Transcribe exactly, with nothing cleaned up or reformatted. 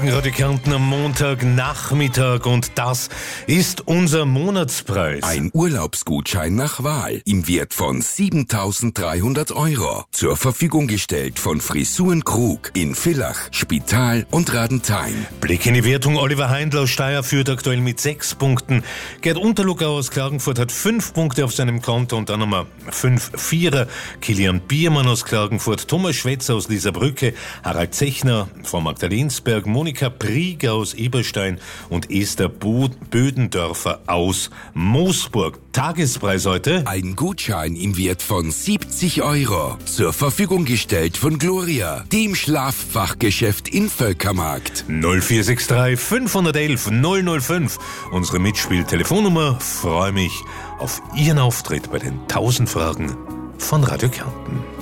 Radio Kärnten am Montagnachmittag und das ist unser Monatspreis. Ein Urlaubsgutschein nach Wahl im Wert von siebentausenddreihundert Euro. Zur Verfügung gestellt von Frisuren Krug in Villach, Spital und Radenthein. Blick in die Wertung. Oliver Heindl aus Steyr führt aktuell mit sechs Punkten. Gerd Unterluckau aus Klagenfurt hat fünf Punkte auf seinem Konto und dann nochmal fünf Vierer. Kilian Biermann aus Klagenfurt, Thomas Schwetzer aus Lieserbrücke, Harald Zechner von Magdalensberg, Monika Prieger aus Eberstein und Esther Bödendörfer aus Moosburg. Tagespreis heute: ein Gutschein im Wert von siebzig Euro. Zur Verfügung gestellt von Gloria, dem Schlaffachgeschäft in Völkermarkt. null vier sechs drei fünf eins eins null null fünf. Unsere Mitspieltelefonnummer. Freue mich auf Ihren Auftritt bei den tausend Fragen von Radio Kärnten.